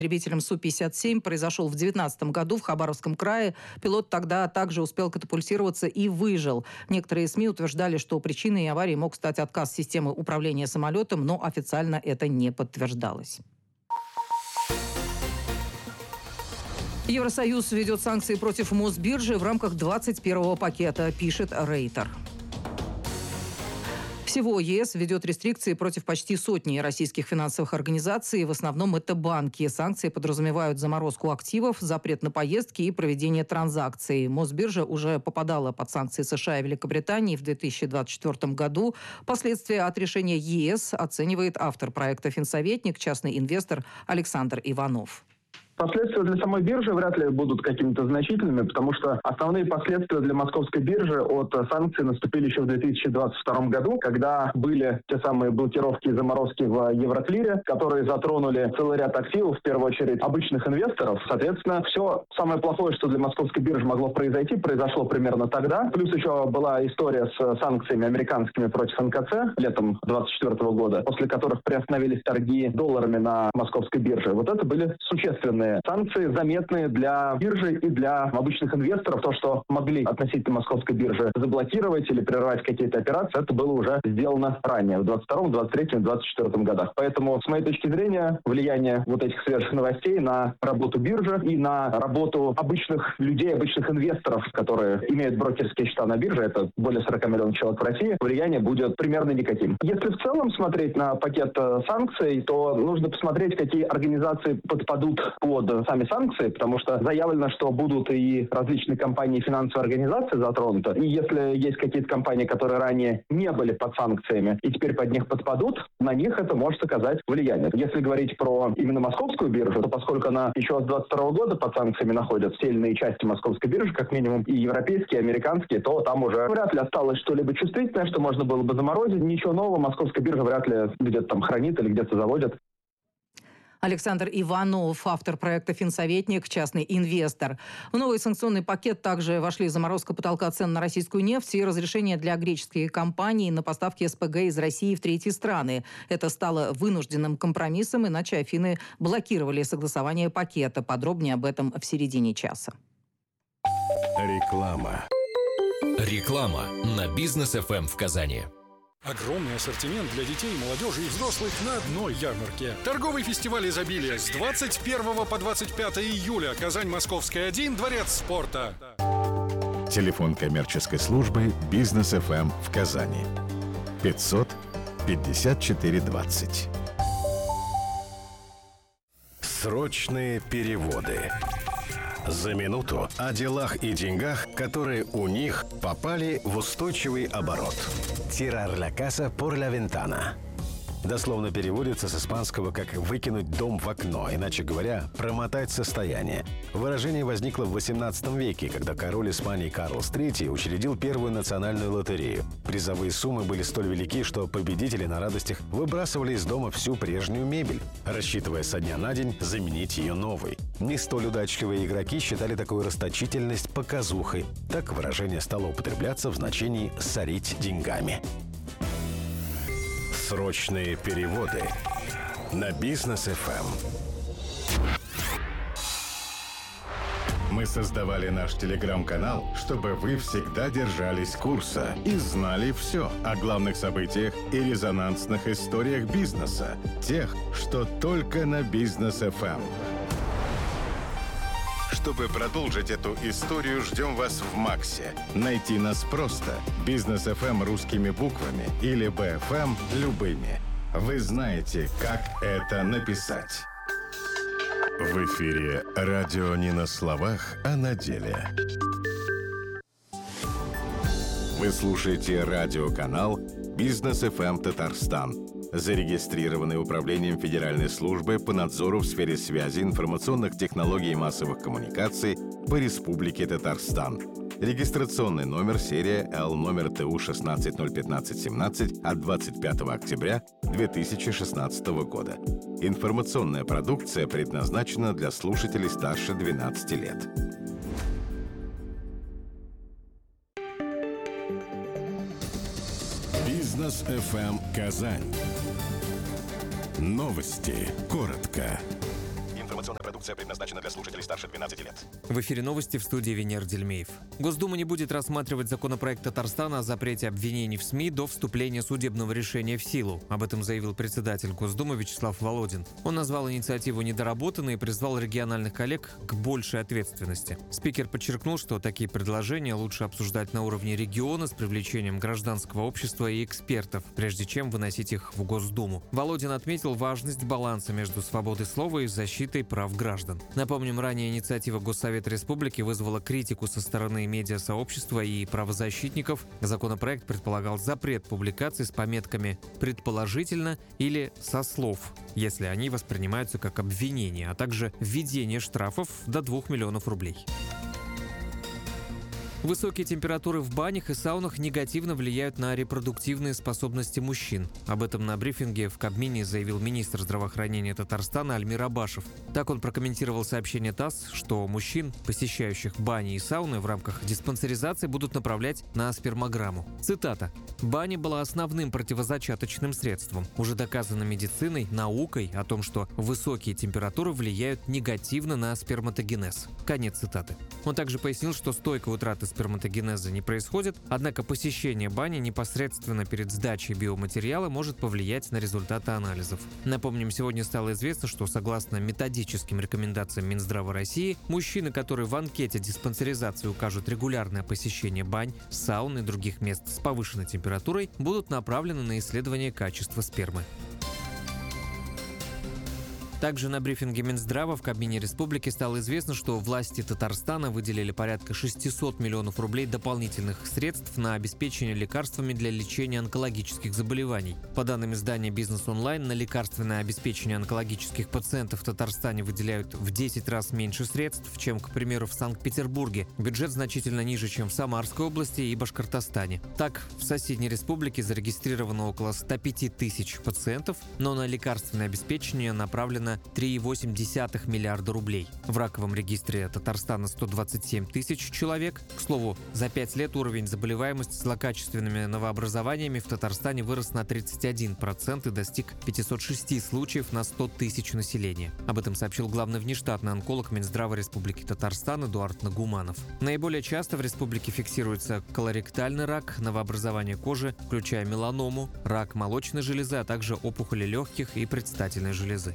Истребителем Су-57 произошел в 2019 году в Хабаровском крае. Пилот тогда также успел катапультироваться и выжил. Некоторые СМИ утверждали, что причиной аварии мог стать отказ системы управления самолетом, но официально это не подтверждалось. Евросоюз введет санкции против Мосбиржи в рамках 21-го пакета, пишет Рейтер. Всего ЕС введет рестрикции против почти сотни российских финансовых организаций. В основном это банки. Санкции подразумевают заморозку активов, запрет на поездки и проведение транзакций. Мосбиржа уже попадала под санкции США и Великобритании в 2024 году. Последствия от решения ЕС оценивает автор проекта «Финсоветник», частный инвестор Александр Иванов. Последствия для самой биржи вряд ли будут какими-то значительными, потому что основные последствия для московской биржи от санкций наступили еще в 2022 году, когда были те самые блокировки и заморозки в Евроклире, которые затронули целый ряд активов, в первую очередь обычных инвесторов. Соответственно, все самое плохое, что для московской биржи могло произойти, произошло примерно тогда. Плюс еще была история с санкциями американскими против НКЦ летом 2024 года, после которых приостановились торги долларами на московской бирже. Вот это были существенные санкции, заметные для биржи и для обычных инвесторов. То, что могли относительно московской биржи заблокировать или прервать какие-то операции, это было уже сделано ранее, в 2022, 2023, 2024 годах. Поэтому, с моей точки зрения, влияние вот этих свежих новостей на работу биржи и на работу обычных людей, обычных инвесторов, которые имеют брокерские счета на бирже, это более 40 миллионов человек в России, влияние будет примерно никаким. Если в целом смотреть на пакет санкций, то нужно посмотреть, какие организации подпадут под сами санкции, потому что заявлено, что будут и различные компании и финансовые организации затронуты. И если есть какие-то компании, которые ранее не были под санкциями и теперь под них подпадут, на них это может оказать влияние. Если говорить про именно московскую биржу, то поскольку она еще с 2022 года под санкциями находится, сильные части московской биржи, как минимум и европейские, и американские, то там уже вряд ли осталось что-либо чувствительное, что можно было бы заморозить. Ничего нового московская биржа вряд ли где-то там хранит или где-то заводит. Александр Иванов, автор проекта «Финсоветник», частный инвестор. В новый санкционный пакет также вошли заморозка потолка цен на российскую нефть и разрешение для греческих компаний на поставки СПГ из России в третьи страны. Это стало вынужденным компромиссом, иначе Афины блокировали согласование пакета. Подробнее об этом в середине часа. Реклама на Бизнес ФМ в Казани. Огромный ассортимент для детей, молодежи и взрослых на одной ярмарке. Торговый фестиваль изобилия с 21 по 25 июля. Казань, Московская, 1, Дворец спорта. Телефон коммерческой службы Бизнес ФМ в Казани. 500 54 20. Срочные переводы. За минуту о делах и деньгах, которые у них попали в устойчивый оборот. Tirar la casa por la ventana. Дословно переводится с испанского как «выкинуть дом в окно», иначе говоря, «промотать состояние». Выражение возникло в XVIII веке, когда король Испании Карлос III учредил первую национальную лотерею. Призовые суммы были столь велики, что победители на радостях выбрасывали из дома всю прежнюю мебель, рассчитывая со дня на день заменить ее новой. Не столь удачливые игроки считали такую расточительность показухой. Так выражение стало употребляться в значении «сорить деньгами». Срочные переводы на Бизнес ФМ. Мы создавали наш телеграм-канал, чтобы вы всегда держались курса и знали все о главных событиях и резонансных историях бизнеса, тех, что только на Бизнес ФМ. Чтобы продолжить эту историю, ждем вас в Максе. Найти нас просто. Бизнес ФМ русскими буквами или БФМ любыми. Вы знаете, как это написать. В эфире радио не на словах, а на деле. Вы слушаете радиоканал Бизнес ФМ Татарстан, зарегистрированный Управлением Федеральной службы по надзору в сфере связи, информационных технологий и массовых коммуникаций по Республике Татарстан. Регистрационный номер серия Л номер ТУ 16011517 от 25 октября 2016 года. Информационная продукция предназначена для слушателей старше 12 лет. Бизнес ФМ Казань. Новости коротко. Информационная продукция предназначена для слушателей старше 12 лет. В эфире новости, в студии Венер Дельмеев. Госдума не будет рассматривать законопроект Татарстана о запрете обвинений в СМИ до вступления судебного решения в силу. Об этом заявил председатель Госдумы Вячеслав Володин. Он назвал инициативу недоработанной и призвал региональных коллег к большей ответственности. Спикер подчеркнул, что такие предложения лучше обсуждать на уровне региона с привлечением гражданского общества и экспертов, прежде чем выносить их в Госдуму. Володин отметил важность баланса между свободой слова и защитой прав граждан. Напомним, ранее инициатива Госсовета Республики вызвала критику со стороны медиасообщества и правозащитников. Законопроект предполагал запрет публикаций с пометками «предположительно» или «со слов», если они воспринимаются как обвинение, а также введение штрафов до 2 миллионов рублей. Высокие температуры в банях и саунах негативно влияют на репродуктивные способности мужчин. Об этом на брифинге в Кабмине заявил министр здравоохранения Татарстана Альмир Абашев. Так он прокомментировал сообщение ТАСС, что мужчин, посещающих бани и сауны, в рамках диспансеризации будут направлять на спермограмму. Цитата. «Баня была основным противозачаточным средством. Уже доказано медициной, наукой о том, что высокие температуры влияют негативно на сперматогенез». Конец цитаты. Он также пояснил, что стойкая утрата сперматогенеза не происходит, однако посещение бани непосредственно перед сдачей биоматериала может повлиять на результаты анализов. Напомним, сегодня стало известно, что согласно методическим рекомендациям Минздрава России, мужчины, которые в анкете диспансеризации укажут регулярное посещение бань, саун и других мест с повышенной температурой, будут направлены на исследование качества спермы. Также на брифинге Минздрава в Кабмине Республики стало известно, что власти Татарстана выделили порядка 600 миллионов рублей дополнительных средств на обеспечение лекарствами для лечения онкологических заболеваний. По данным издания «Бизнес Онлайн», на лекарственное обеспечение онкологических пациентов в Татарстане выделяют в 10 раз меньше средств, чем, к примеру, в Санкт-Петербурге. Бюджет значительно ниже, чем в Самарской области и Башкортостане. Так, в соседней республике зарегистрировано около 105 тысяч пациентов, но на лекарственное обеспечение направлено 3,8 миллиарда рублей. В раковом регистре Татарстана 127 тысяч человек. К слову, за 5 лет уровень заболеваемости злокачественными новообразованиями в Татарстане вырос на 31% и достиг 506 случаев на 100 тысяч населения. Об этом сообщил главный внештатный онколог Минздрава Республики Татарстан Эдуард Нагуманов. Наиболее часто в республике фиксируется колоректальный рак, новообразование кожи, включая меланому, рак молочной железы, а также опухоли легких и предстательной железы.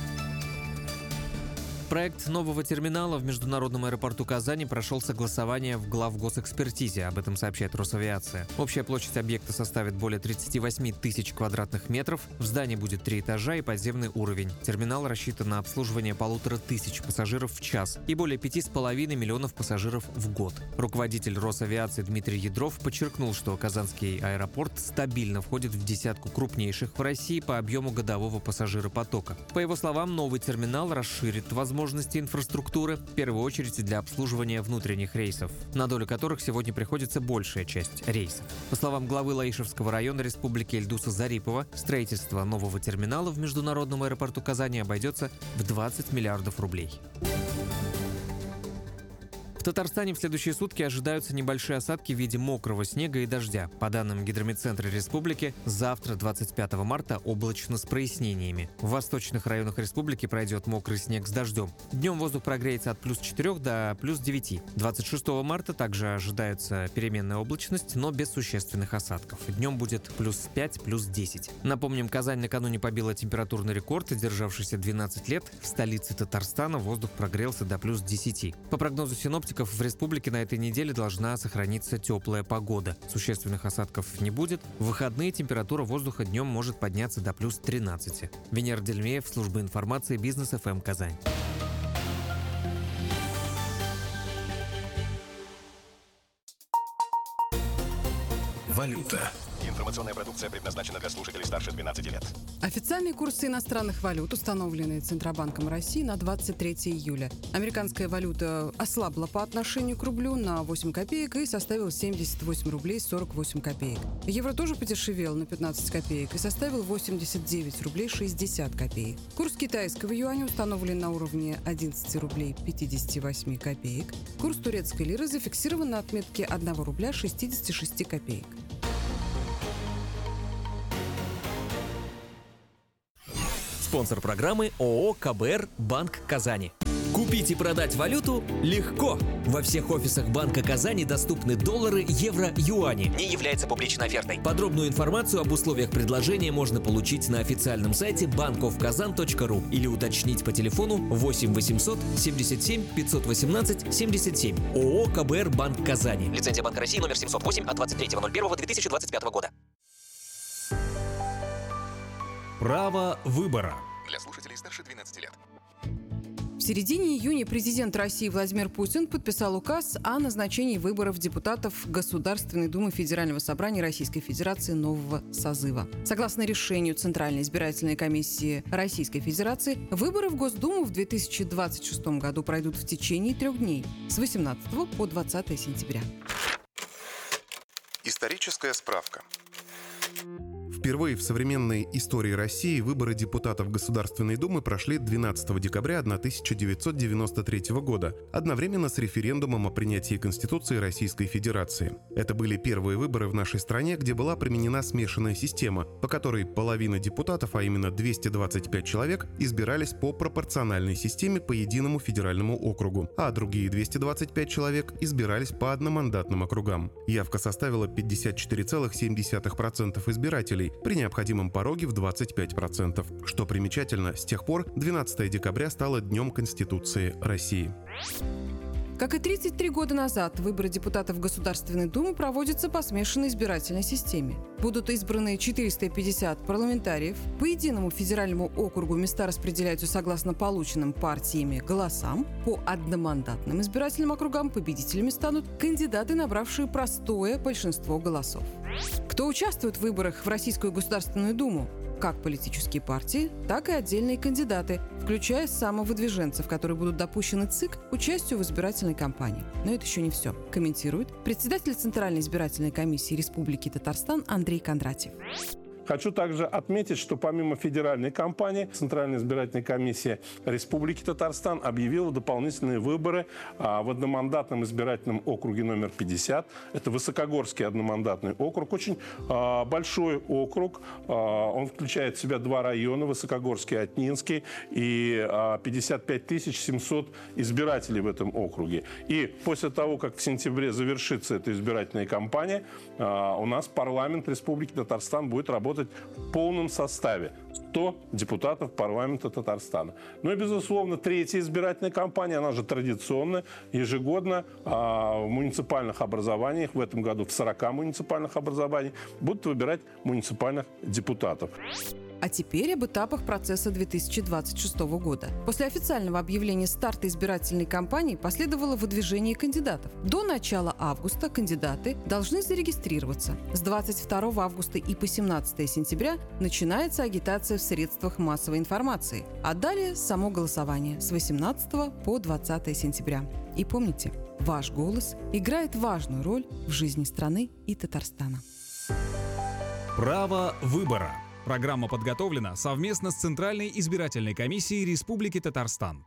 Проект нового терминала в международном аэропорту Казани прошел согласование в главгосэкспертизе, об этом сообщает Росавиация. Общая площадь объекта составит более 38 тысяч квадратных метров, в здании будет 3 этажа и подземный уровень. Терминал рассчитан на обслуживание 1500 пассажиров в час и более 5,5 миллионов пассажиров в год. Руководитель Росавиации Дмитрий Ядров подчеркнул, что Казанский аэропорт стабильно входит в десятку крупнейших в России по объему годового пассажиропотока. По его словам, новый терминал расширит возможности инфраструктуры, в первую очередь для обслуживания внутренних рейсов, на долю которых сегодня приходится большая часть рейсов. По словам главы Лаишевского района Республики Эльдуса Зарипова, строительство нового терминала в международном аэропорту Казани обойдется в 20 миллиардов рублей. В Татарстане в следующие сутки ожидаются небольшие осадки в виде мокрого снега и дождя. По данным Гидрометцентра Республики, завтра, 25 марта, облачно с прояснениями. В восточных районах республики пройдет мокрый снег с дождем. Днем воздух прогреется от плюс 4 до плюс 9. 26 марта также ожидается переменная облачность, но без существенных осадков. Днем будет плюс 5, плюс 10. Напомним, Казань накануне побила температурный рекорд, державшийся 12 лет. В столице Татарстана воздух прогрелся до плюс 10. По прогнозу синоптиков, в республике на этой неделе должна сохраниться теплая погода. Существенных осадков не будет. В выходные температура воздуха днем может подняться до плюс 13. Венер Дельмеев, служба информации Бизнес ФМ Казань. Валюта. Информационная продукция предназначена для слушателей старше 12 лет. Официальные курсы иностранных валют, установленные Центробанком России на 23 июля. Американская валюта ослабла по отношению к рублю на 8 копеек и составила 78 рублей 48 копеек. Евро тоже подешевел на 15 копеек и составил 89 рублей 60 копеек. Курс китайского юаня установлен на уровне 11 рублей 58 копеек. Курс турецкой лиры зафиксирован на отметке 1 рубля 66 копеек. Спонсор программы ООО КБР «Банк Казани». Купить и продать валюту легко. Во всех офисах Банка Казани доступны доллары, евро, юани. Не является публичной офертой. Подробную информацию об условиях предложения можно получить на официальном сайте bankovkazan.ru или уточнить по телефону 8 800 77 518 77. ООО КБР «Банк Казани». Лицензия Банка России номер 708 от 23.01.2025 года. Право выбора. Для слушателей старше 12 лет. В середине июня президент России Владимир Путин подписал указ о назначении выборов депутатов Государственной Думы Федерального собрания Российской Федерации нового созыва. Согласно решению Центральной избирательной комиссии Российской Федерации, выборы в Госдуму в 2026 году пройдут в течение 3 дней с 18 по 20 сентября. Историческая справка. Впервые в современной истории России выборы депутатов Государственной Думы прошли 12 декабря 1993 года, одновременно с референдумом о принятии Конституции Российской Федерации. Это были первые выборы в нашей стране, где была применена смешанная система, по которой половина депутатов, а именно 225 человек, избирались по пропорциональной системе по единому федеральному округу, а другие 225 человек избирались по одномандатным округам. Явка составила 54,7% избирателей, при необходимом пороге в 25%. Что примечательно, с тех пор 12 декабря стало Днем Конституции России. Как и 33 года назад, выборы депутатов Государственной Думы проводятся по смешанной избирательной системе. Будут избраны 450 парламентариев. По единому федеральному округу места распределяются согласно полученным партиями голосам. По одномандатным избирательным округам победителями станут кандидаты, набравшие простое большинство голосов. Кто участвует в выборах в Российскую Государственную Думу? Как политические партии, так и отдельные кандидаты, включая самовыдвиженцев, которые будут допущены ЦИК к участию в избирательной кампании. Но это еще не все, комментирует председатель Центральной избирательной комиссии Республики Татарстан Андрей Кондратьев. Хочу также отметить, что помимо федеральной кампании, Центральная избирательная комиссия Республики Татарстан объявила дополнительные выборы в одномандатном избирательном округе номер 50. Это Высокогорский одномандатный округ. Очень большой округ. Он включает в себя 2 района, Высокогорский и Отнинский, и 55 700 избирателей в этом округе. И после того, как в сентябре завершится эта избирательная кампания, у нас парламент Республики Татарстан будет работать в полном составе. 100 депутатов парламента Татарстана. Ну и, безусловно, третья избирательная кампания, она же традиционная, ежегодно в муниципальных образованиях, в этом году в 40 муниципальных образованиях, будут выбирать муниципальных депутатов. А теперь об этапах процесса 2026 года. После официального объявления старта избирательной кампании последовало выдвижение кандидатов. До начала августа кандидаты должны зарегистрироваться. С 22 августа и по 17 сентября начинается агитация в средствах массовой информации. А далее само голосование с 18 по 20 сентября. И помните, ваш голос играет важную роль в жизни страны и Татарстана. Право выбора. Программа подготовлена совместно с Центральной избирательной комиссией Республики Татарстан.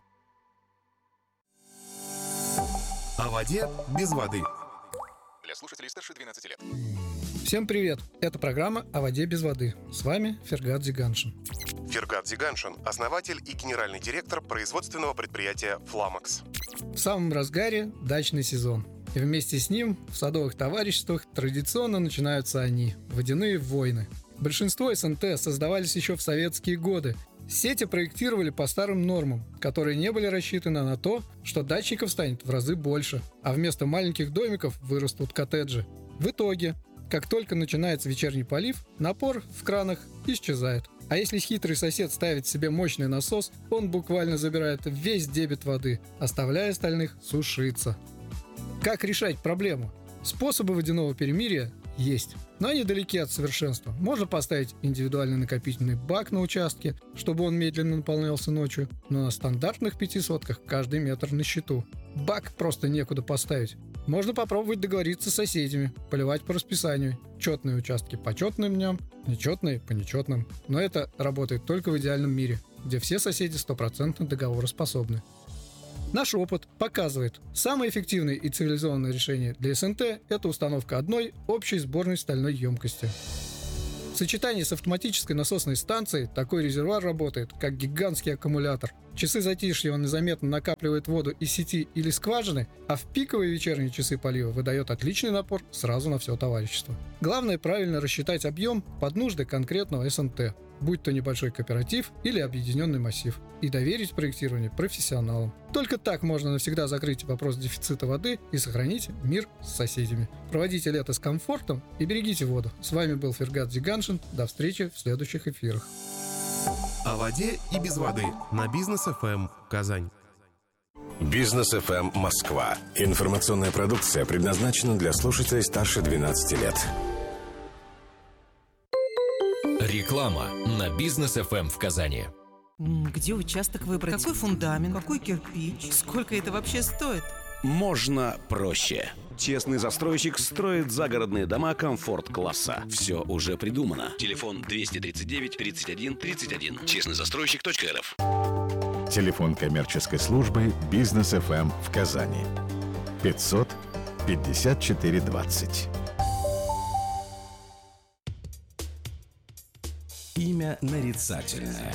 О воде без воды. Для слушателей старше 12 лет. Всем привет! Это программа «О воде без воды». С вами Фергат Зиганшин. Фергат Зиганшин – основатель и генеральный директор производственного предприятия «Фламакс». В самом разгаре дачный сезон. И вместе с ним в садовых товариществах традиционно начинаются они – водяные войны. Большинство СНТ создавались еще в советские годы. Сети проектировали по старым нормам, которые не были рассчитаны на то, что дачников станет в разы больше, а вместо маленьких домиков вырастут коттеджи. В итоге, как только начинается вечерний полив, напор в кранах исчезает. А если хитрый сосед ставит себе мощный насос, он буквально забирает весь дебит воды, оставляя остальных сушиться. Как решать проблему? Способы водяного перемирия есть, но они далеки от совершенства. Можно поставить индивидуальный накопительный бак на участке, чтобы он медленно наполнялся ночью, но на стандартных 5 сотках каждый метр на счету. Бак просто некуда поставить. Можно попробовать договориться с соседями, поливать по расписанию. Четные участки по четным дням, нечетные по нечетным. Но это работает только в идеальном мире, где все соседи 100% договороспособны. Наш опыт показывает, самое эффективное и цивилизованное решение для СНТ – это установка одной общей сборной стальной емкости. В сочетании с автоматической насосной станцией такой резервуар работает, как гигантский аккумулятор. В часы затишья он незаметно накапливает воду из сети или скважины, а в пиковые вечерние часы полива выдает отличный напор сразу на все товарищество. Главное правильно рассчитать объем под нужды конкретного СНТ, будь то небольшой кооператив или объединенный массив, и доверить проектирование профессионалам. Только так можно навсегда закрыть вопрос дефицита воды и сохранить мир с соседями. Проводите лето с комфортом и берегите воду. С вами был Фергат Дзиганшин. До встречи в следующих эфирах. О воде и без воды на Бизнес ФМ Казань. Бизнес ФМ Москва. Информационная продукция предназначена для слушателей старше 12 лет. Реклама на Бизнес ФМ в Казани. Где участок выбрать? Какой фундамент? Какой кирпич? Сколько это вообще стоит? Можно проще. Честный застройщик строит загородные дома комфорт-класса. Все уже придумано. Телефон 239 31 31. Честныйзастройщик.рф. Телефон коммерческой службы Бизнес ФМ в Казани. 500 54 20. Имя нарицательное.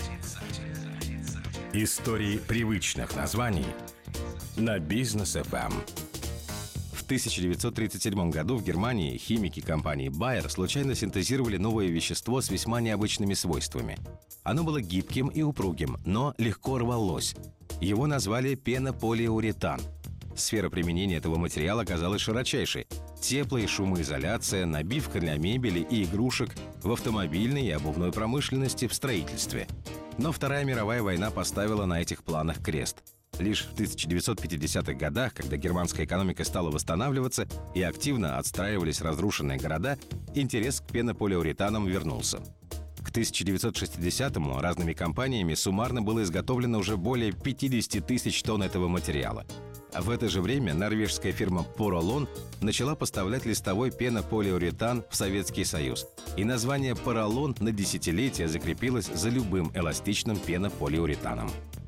Истории привычных названий на Бизнес ФМ. В 1937 году в Германии химики компании Bayer случайно синтезировали новое вещество с весьма необычными свойствами. Оно было гибким и упругим, но легко рвалось. Его назвали пенополиуретан. Сфера применения этого материала оказалась широчайшей. Тепло- и шумоизоляция, набивка для мебели и игрушек, в автомобильной и обувной промышленности, в строительстве. Но Вторая мировая война поставила на этих планах крест. Лишь в 1950-х годах, когда германская экономика стала восстанавливаться и активно отстраивались разрушенные города, интерес к пенополиуретанам вернулся. К 1960-му разными компаниями суммарно было изготовлено уже более 50 тысяч тонн этого материала. А в это же время норвежская фирма Porolon начала поставлять листовой пенополиуретан в Советский Союз. И название Porolon на десятилетия закрепилось за любым эластичным пенополиуретаном.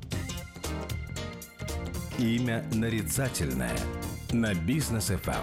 Имя нарицательное на Бизнес ФМ.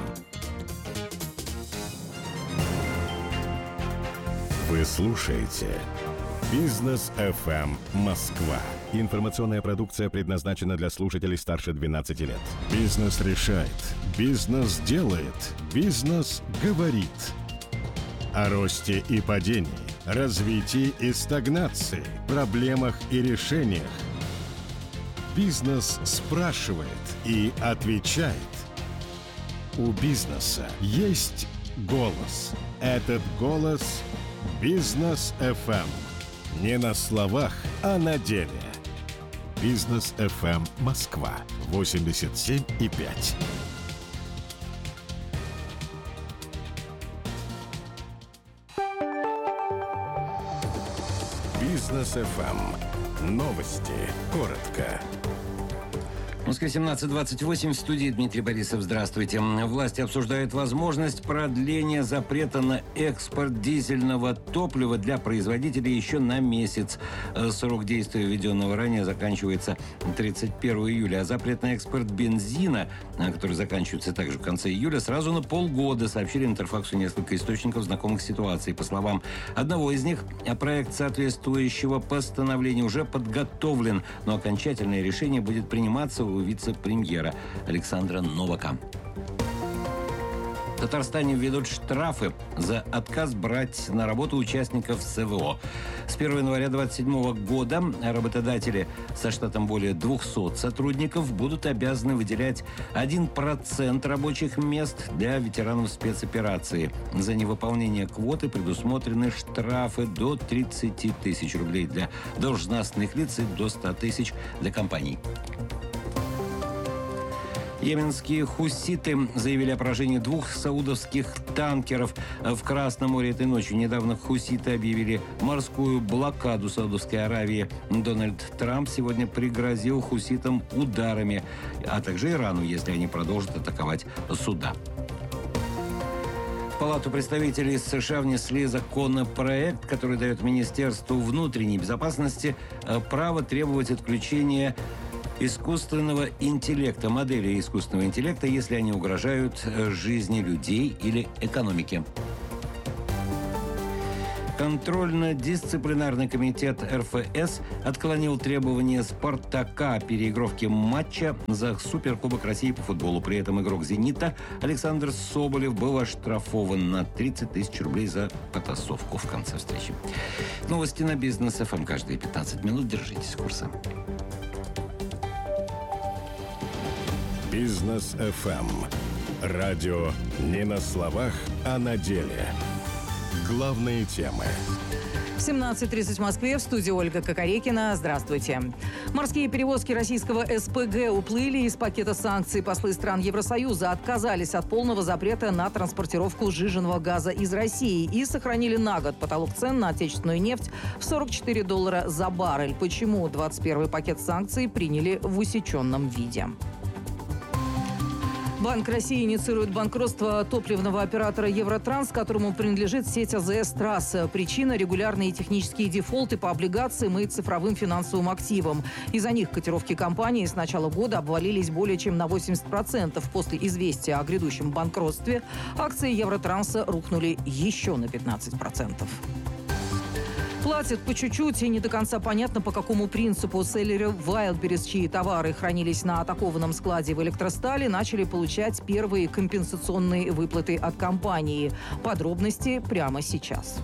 Вы слушаете Бизнес ФМ Москва. Информационная продукция предназначена для слушателей старше 12 лет. Бизнес решает. Бизнес делает. Бизнес говорит. О росте и падении, развитии и стагнации, проблемах и решениях. Бизнес спрашивает и отвечает. У бизнеса есть голос. Этот голос – Бизнес ФМ. Не на словах, а на деле. Бизнес ФМ Москва 87,5. Бизнес ФМ. Новости. Коротко. В Москве 17:28, в студии Дмитрий Борисов. Здравствуйте. Власти обсуждают возможность продления запрета на экспорт дизельного топлива для производителей еще на месяц. Срок действия введенного ранее заканчивается 31 июля, а запрет на экспорт бензина, который заканчивается также в конце июля, сразу на полгода, сообщили Интерфаксу несколько источников, знакомых с ситуацией. По словам одного из них, проект соответствующего постановления уже подготовлен, но окончательное решение будет приниматься у вице-премьера Александра Новака. В Татарстане введут штрафы за отказ брать на работу участников СВО. С 1 января 2027 года работодатели со штатом более 200 сотрудников будут обязаны выделять 1% рабочих мест для ветеранов спецоперации. За невыполнение квоты предусмотрены штрафы до 30 тысяч рублей для должностных лиц и до 100 тысяч для компаний. Йеменские хуситы заявили о поражении 2 саудовских танкеров в Красном море этой ночью. Недавно хуситы объявили морскую блокаду Саудовской Аравии. Дональд Трамп сегодня пригрозил хуситам ударами, а также Ирану, если они продолжат атаковать суда. В Палату представителей США внесли законопроект, который дает Министерству внутренней безопасности право требовать отключения искусственного интеллекта, модели искусственного интеллекта, если они угрожают жизни людей или экономике. Контрольно-дисциплинарный комитет РФС отклонил требования «Спартака» о переигровке матча за Суперкубок России по футболу. При этом игрок «Зенита» Александр Соболев был оштрафован на 30 тысяч рублей за потасовку в конце встречи. Новости на Бизнес ФМ каждые 15 минут. Держитесь курса. Бизнес ФМ. Радио не на словах, а на деле. Главные темы. 17:30 в Москве. В студии Ольга Кокорекина. Здравствуйте. Морские перевозки российского СПГ уплыли из пакета санкций. Послы стран Евросоюза отказались от полного запрета на транспортировку сжиженного газа из России и сохранили на год потолок цен на отечественную нефть в $44 за баррель. Почему 21-й пакет санкций приняли в усеченном виде? Банк России инициирует банкротство топливного оператора «Евротранс», которому принадлежит сеть АЗС «Трасс». Причина – регулярные технические дефолты по облигациям и цифровым финансовым активам. Из-за них котировки компании с начала года обвалились более чем на 80%. После известия о грядущем банкротстве акции «Евротранса» рухнули еще на 15%. Платят по чуть-чуть, и не до конца понятно, по какому принципу. Селлеры Wildberries, чьи товары хранились на атакованном складе в Электростали, начали получать первые компенсационные выплаты от компании. Подробности прямо сейчас.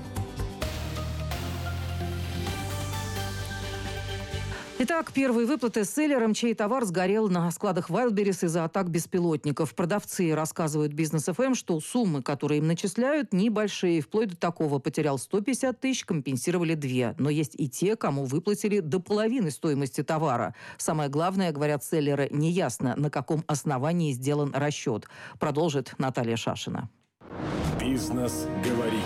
Итак, первые выплаты селлерам, чей товар сгорел на складах Wildberries из-за атак беспилотников. Продавцы рассказывают Бизнес ФМ, что суммы, которые им начисляют, небольшие. Вплоть до такого: потерял 150 тысяч, компенсировали 2. Но есть и те, кому выплатили до половины стоимости товара. Самое главное, говорят селлеры, неясно, на каком основании сделан расчет. Продолжит Наталья Шашина. Бизнес говорит.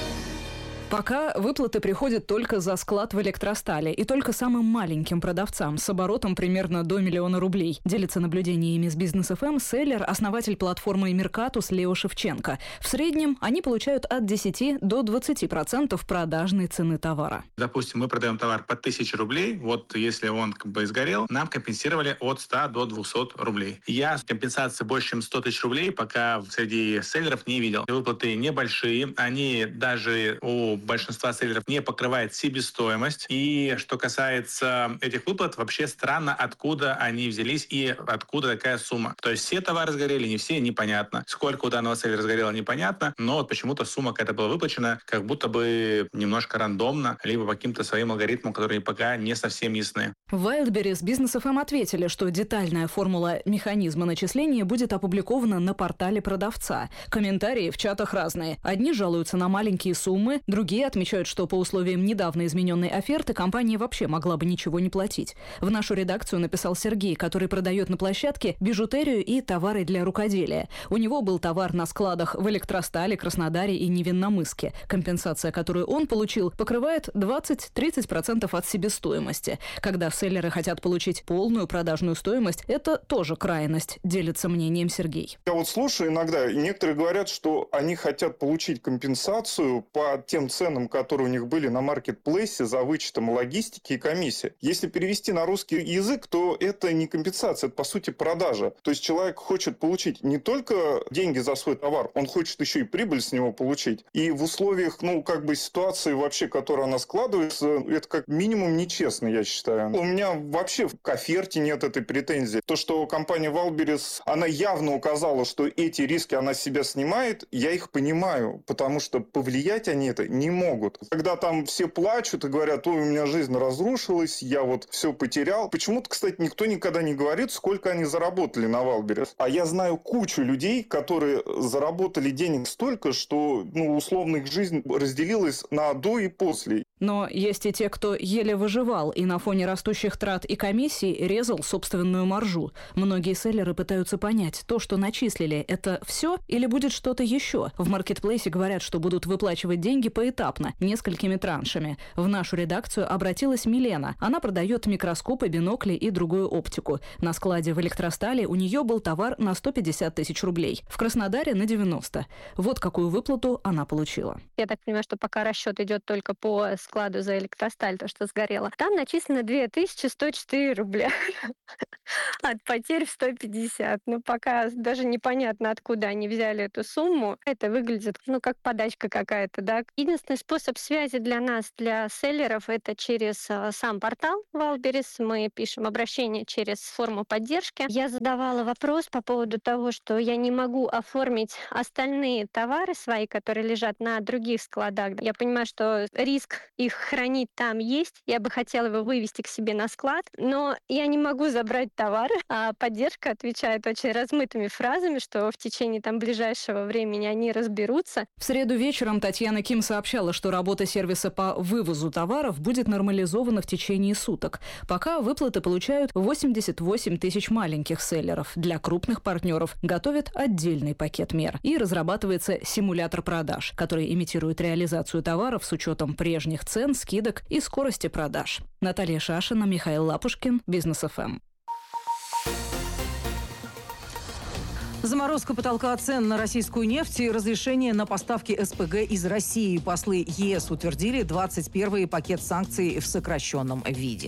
Пока выплаты приходят только за склад в Электростале и только самым маленьким продавцам с оборотом примерно до 1 000 000 рублей. Делится наблюдениями с Бизнес ФМ селлер, основатель платформы Меркатус Лео Шевченко. В среднем они получают от 10 до 20% продажной цены товара. Допустим, мы продаем товар по 1000 рублей. Вот если он сгорел, нам компенсировали от 100 до 200 рублей. Я компенсации больше, чем 100 тысяч рублей пока среди селлеров не видел. Выплаты небольшие. Они даже у большинства селлеров не покрывает себестоимость. И что касается этих выплат, вообще странно, откуда они взялись и откуда такая сумма. То есть все товары сгорели, не все, непонятно. Сколько у данного селлера сгорело, непонятно. Но вот почему-то сумма какая-то была выплачена, как будто бы немножко рандомно, либо по каким-то своим алгоритмам, которые пока не совсем ясны. В Wildberries Бизнес ФМ ответили, что детальная формула механизма начисления будет опубликована на портале продавца. Комментарии в чатах разные. Одни жалуются на маленькие суммы, другие отмечают, что по условиям недавно измененной оферты компания вообще могла бы ничего не платить. В нашу редакцию написал Сергей, который продает на площадке бижутерию и товары для рукоделия. У него был товар на складах в Электростале, Краснодаре и Невинномысске. Компенсация, которую он получил, покрывает 20-30% от себестоимости. Когда селлеры хотят получить полную продажную стоимость, это тоже крайность, делится мнением Сергей. Я вот слушаю иногда, и некоторые говорят, что они хотят получить компенсацию по тем ценам, которые у них были на маркетплейсе за вычетом логистики и комиссии. Если перевести на русский язык, то это не компенсация, это по сути продажа. То есть человек хочет получить не только деньги за свой товар, он хочет еще и прибыль с него получить. И в условиях, ситуации вообще, которая она складывается, это как минимум нечестно, я считаю. У меня вообще к оферте нет этой претензии. То, что компания Wildberries, она явно указала, что эти риски она с себя снимает, я их понимаю, потому что повлиять они это не могут. Когда там все плачут и говорят: ой, у меня жизнь разрушилась, я вот все потерял. Почему-то, кстати, никто никогда не говорит, сколько они заработали на Wildberries. А я знаю кучу людей, которые заработали денег столько, что, условно, их жизнь разделилась на до и после. Но есть и те, кто еле выживал и на фоне растущих трат и комиссий резал собственную маржу. Многие селлеры пытаются понять, то, что начислили, это все или будет что-то еще. В маркетплейсе говорят, что будут выплачивать деньги поэтапно, несколькими траншами. В нашу редакцию обратилась Милена. Она продает микроскопы, бинокли и другую оптику. На складе в Электростале у нее был товар на 150 тысяч рублей. В Краснодаре на 90. Вот какую выплату она получила. Я так понимаю, что пока расчет идет только по складу за электросталь, то, что сгорело. Там начислено 2104 рубля от потерь в 150. Ну, пока даже непонятно, откуда они взяли эту сумму. Это выглядит, как подачка какая-то, да. Единственный способ связи для нас, для селлеров, это через сам портал Валберес. Мы пишем обращение через форму поддержки. Я задавала вопрос по поводу того, что я не могу оформить остальные товары свои, которые лежат на других складах. Я понимаю, что риск их хранить там есть. Я бы хотела его вывести к себе на склад, но я не могу забрать товары. А поддержка отвечает очень размытыми фразами, что в течение ближайшего времени они разберутся. В среду вечером Татьяна Ким сообщала, что работа сервиса по вывозу товаров будет нормализована в течение суток. Пока выплаты получают 88 тысяч маленьких селлеров. Для крупных партнеров готовят отдельный пакет мер. И разрабатывается симулятор продаж, который имитирует реализацию товаров с учетом прежних цен, скидок и скорости продаж. Наталья Шашина, Михаил Лапушкин, Бизнес ФМ. Заморозка потолка цен на российскую нефть и разрешение на поставки СПГ из России. Послы ЕС утвердили 21-й пакет санкций в сокращенном виде.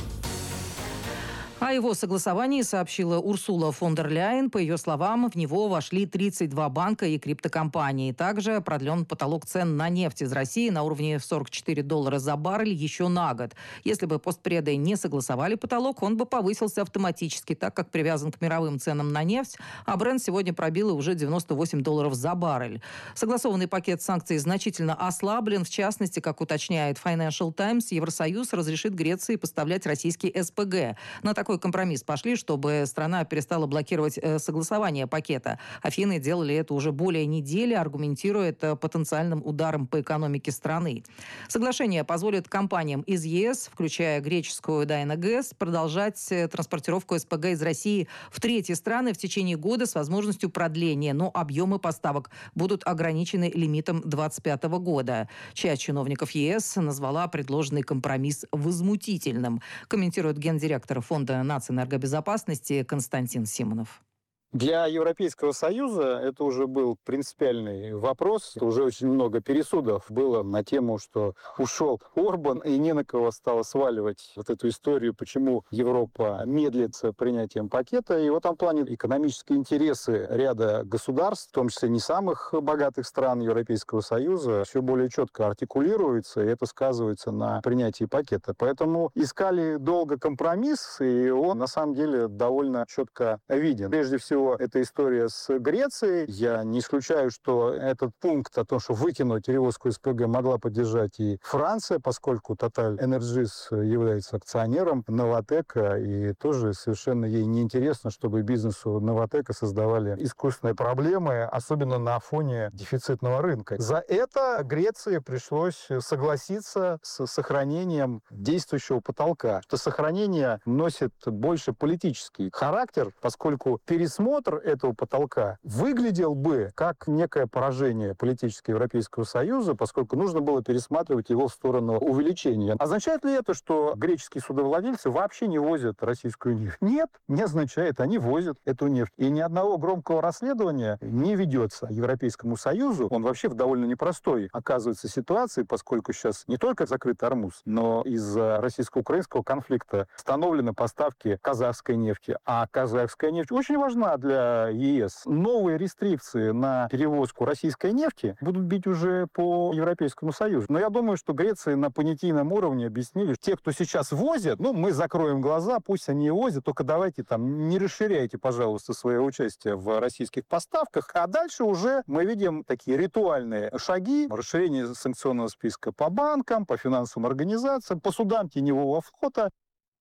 О его согласовании сообщила Урсула фон дер Ляйен. По ее словам, в него вошли 32 банка и криптокомпании. Также продлен потолок цен на нефть из России на уровне $44 за баррель еще на год. Если бы постпреды не согласовали потолок, он бы повысился автоматически, так как привязан к мировым ценам на нефть, а Брент сегодня пробил уже $98 за баррель. Согласованный пакет санкций значительно ослаблен. В частности, как уточняет Financial Times, Евросоюз разрешит Греции поставлять российский СПГ. На такой компромисс пошли, чтобы страна перестала блокировать согласование пакета. Афины делали это уже более недели, аргументируя это потенциальным ударом по экономике страны. Соглашение позволит компаниям из ЕС, включая греческую Dynagas, продолжать транспортировку СПГ из России в третьи страны в течение года с возможностью продления, но объемы поставок будут ограничены лимитом 2025 года. Часть чиновников ЕС назвала предложенный компромисс возмутительным, комментирует гендиректор Фонда нацэнергобезопасности Константин Симонов. Для Европейского Союза это уже был принципиальный вопрос. Уже очень много пересудов было на тему, что ушел Орбан, и не на кого стало сваливать вот эту историю, почему Европа медлит с принятием пакета. И в этом плане экономические интересы ряда государств, в том числе не самых богатых стран Европейского Союза, все более четко артикулируются, и это сказывается на принятии пакета. Поэтому искали долго компромисс, и он на самом деле довольно четко виден. Прежде всего, эта история с Грецией. Я не исключаю, что этот пункт о том, что выкинуть перевозку СПГ, могла поддержать и Франция, поскольку Total Energies является акционером Новатэка, и тоже совершенно ей неинтересно, чтобы бизнесу Новатэка создавали искусственные проблемы, особенно на фоне дефицитного рынка. За это Греции пришлось согласиться с сохранением действующего потолка. Это сохранение носит больше политический характер, поскольку пересмотр этого потолка выглядел бы как некое поражение политически Европейского Союза, поскольку нужно было пересматривать его в сторону увеличения. Означает ли это, что греческие судовладельцы вообще не возят российскую нефть? Нет, не означает. Они возят эту нефть. И ни одного громкого расследования не ведется Европейскому Союзу. Он вообще в довольно непростой оказывается ситуации, поскольку сейчас не только закрыт Ормуз, но из-за российско-украинского конфликта остановлены поставки казахской нефти. А казахская нефть очень важна для ЕС. Новые рестрикции на перевозку российской нефти будут бить уже по Европейскому Союзу. Но я думаю, что Греции на понятийном уровне объяснили, те, кто сейчас возят, мы закроем глаза, пусть они и возят, только давайте не расширяйте, пожалуйста, свое участие в российских поставках. А дальше уже мы видим такие ритуальные шаги, расширение санкционного списка по банкам, по финансовым организациям, по судам теневого флота.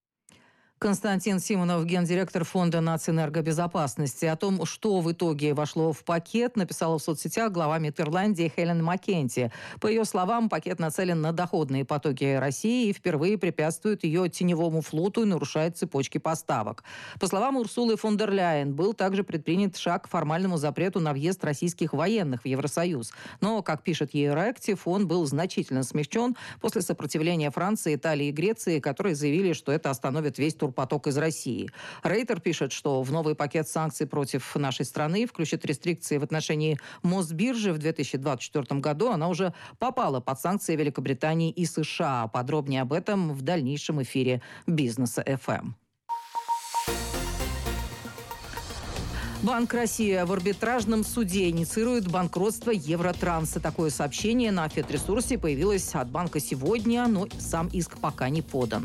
Константин Симонов, гендиректор Фонда нацэнергобезопасности. О том, что в итоге вошло в пакет, написала в соцсетях глава МИД Ирландии Хелен Маккенти. По ее словам, пакет нацелен на доходные потоки России и впервые препятствует ее теневому флоту и нарушает цепочки поставок. По словам Урсулы фон дер Ляйен, был также предпринят шаг к формальному запрету на въезд российских военных в Евросоюз. Но, как пишет Евроактив, он был значительно смягчен после сопротивления Франции, Италии и Греции, которые заявили, что это остановит весь турбоизраильский турпоток из России. Рейтер пишет, что в новый пакет санкций против нашей страны включит рестрикции в отношении Мосбиржи. В 2024 году она уже попала под санкции Великобритании и США. Подробнее об этом в дальнейшем эфире «Бизнеса ФМ». Банк России в арбитражном суде инициирует банкротство Евротранса. Такое сообщение на Федресурсе появилось от банка сегодня, но сам иск пока не подан.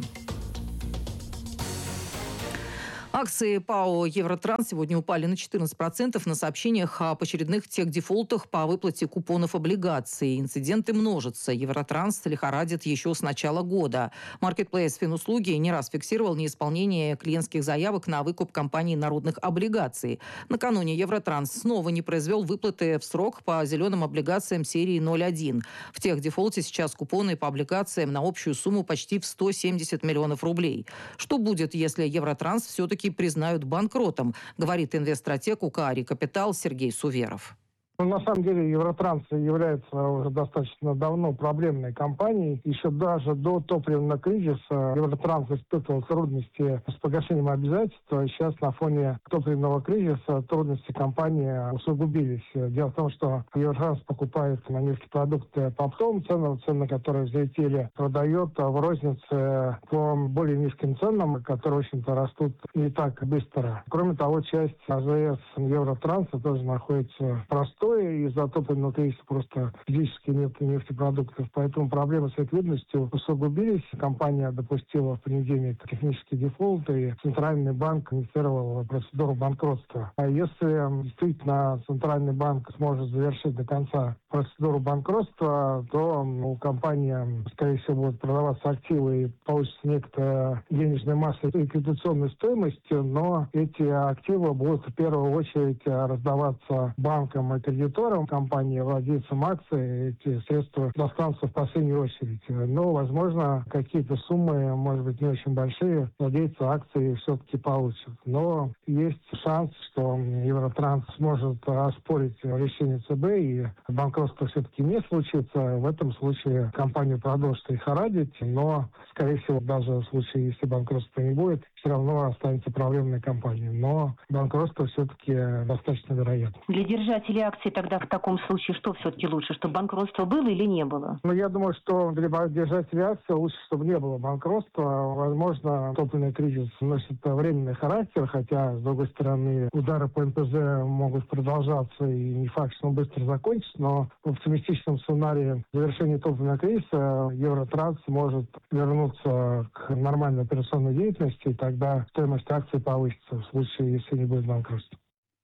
Акции ПАО «Евротранс» сегодня упали на 14% на сообщениях об очередных техдефолтах по выплате купонов облигаций. Инциденты множатся. «Евротранс» лихорадит еще с начала года. Маркетплейс «Финуслуги» не раз фиксировал неисполнение клиентских заявок на выкуп компании народных облигаций. Накануне «Евротранс» снова не произвел выплаты в срок по зеленым облигациям серии 0.1. В техдефолте сейчас купоны по облигациям на общую сумму почти в 170 миллионов рублей. Что будет, если «Евротранс» все-таки признают банкротом, говорит инвестстратег УК «Ари Капитал» Сергей Суверов. На самом деле Евротранс является уже достаточно давно проблемной компанией. Еще даже до топливного кризиса Евротранс испытывал трудности с погашением обязательств. Сейчас на фоне топливного кризиса трудности компании усугубились. Дело в том, что Евротранс покупает на нефтепродукты по оптовым ценам, цены, которые взлетели, продает в рознице по более низким ценам, которые, в общем-то, растут не так быстро. Кроме того, часть АЗС Евротранса тоже находится в простой из-за топливного кризиса просто физически нет нефтепродуктов. Поэтому проблемы с ликвидностью усугубились. Компания допустила в понедельник технический дефолт, и Центральный банк инициировал процедуру банкротства. А если действительно Центральный банк сможет завершить до конца процедуру банкротства, то у компании, скорее всего, будут продаваться активы и получится некая денежная масса ликвидационной стоимости, но эти активы будут в первую очередь раздаваться банкам и кредиторам компании, владельцам акций. Эти средства достанутся в последнюю очередь. Но, возможно, какие-то суммы, может быть, не очень большие, владельцы акций все-таки получат. Но есть шанс, что Евротранс сможет оспорить решение ЦБ, и банкротство все-таки не случится. В этом случае компания продолжит лихорадить, но, скорее всего, даже в случае, если банкротства не будет, все равно останется проблемной компанией. Но банкротство все-таки достаточно вероятно. Для держателей акций тогда в таком случае что все-таки лучше, чтобы банкротство было или не было? Я думаю, что для держателей акций лучше, чтобы не было банкротства. Возможно, топливный кризис носит временный характер, хотя, с другой стороны, удары по НПЗ могут продолжаться, и не факт, что он быстро закончится, но в оптимистичном сценарии завершения топливного кризиса Евротранс может вернуться к нормальной операционной деятельности, и тогда стоимость акций повысится в случае, если не будет банкротства.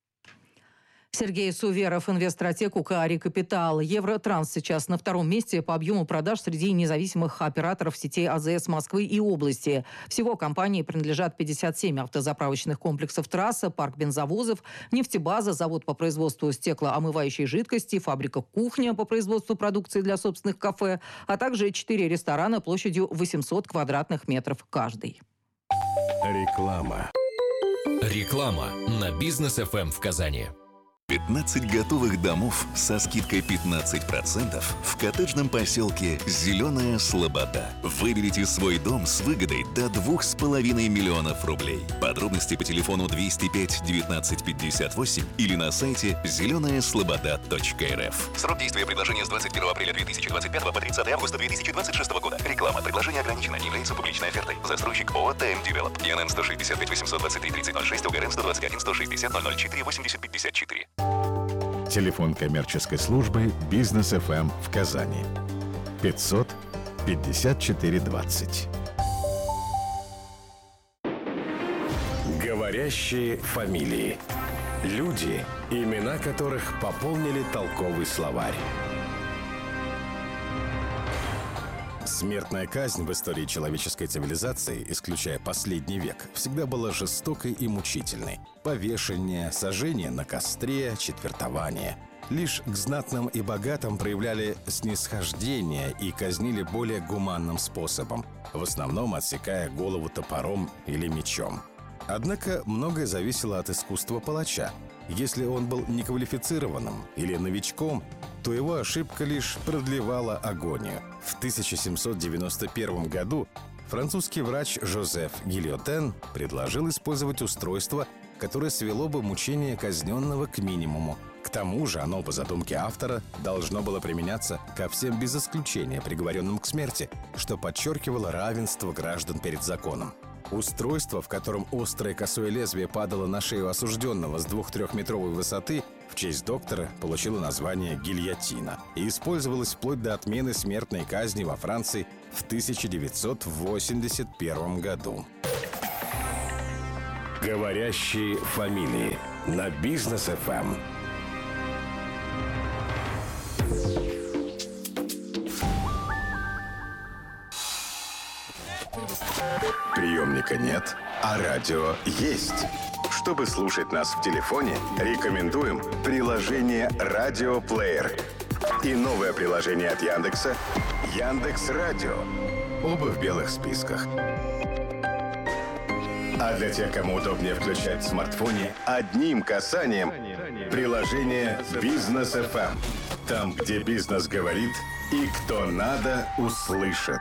Сергей Суверов, инвестстратег УК «Ари Капитал». Евротранс сейчас на втором месте по объему продаж среди независимых операторов сетей АЗС Москвы и области. Всего компании принадлежат 57 автозаправочных комплексов «Трасса», парк бензовозов, нефтебаза, завод по производству стеклоомывающей жидкости, фабрика «Кухня» по производству продукции для собственных кафе, а также 4 ресторана площадью 800 квадратных метров каждый. Реклама. Реклама на Бизнес ФМ в Казани. 15 готовых домов со скидкой 15% в коттеджном поселке «Зеленая Слобода». Выберите свой дом с выгодой до 2,5 миллионов рублей. Подробности по телефону 205 19 58 или на сайте зеленаяслобода.рф. Срок действия предложения с 21 апреля 2025 по 30 августа 2026 года. Реклама. Предложение ограничено. Не является публичной офертой. Застройщик ООО «ТМ Девелоп». ИНН 165 823 3006, УГРН 121 160 004 80 54. Телефон коммерческой службы «Бизнес ФМ» в Казани. 500 54 20. Говорящие фамилии. Люди, имена которых пополнили толковый словарь. Смертная казнь в истории человеческой цивилизации, исключая последний век, всегда была жестокой и мучительной. Повешение, сожжение на костре, четвертование. Лишь к знатным и богатым проявляли снисхождение и казнили более гуманным способом, в основном отсекая голову топором или мечом. Однако многое зависело от искусства палача. Если он был неквалифицированным или новичком, то его ошибка лишь продлевала агонию. В 1791 году французский врач Жозеф Гильотен предложил использовать устройство, которое свело бы мучение казненного к минимуму. К тому же оно, по задумке автора, должно было применяться ко всем без исключения приговоренным к смерти, что подчеркивало равенство граждан перед законом. Устройство, в котором острое косое лезвие падало на шею осужденного с 2-3-метровой высоты, в честь доктора получило название гильотина и использовалось вплоть до отмены смертной казни во Франции в 1981 году. Говорящие фамилии на Бизнес ФМ. Приемника нет, а радио есть. Чтобы слушать нас в телефоне, рекомендуем приложение «Радиоплеер» и новое приложение от Яндекса «Яндекс.Радио». Оба в белых списках. А для тех, кому удобнее включать в смартфоне одним касанием, приложение «Бизнес ФМ». Там, где бизнес говорит и кто надо, услышит.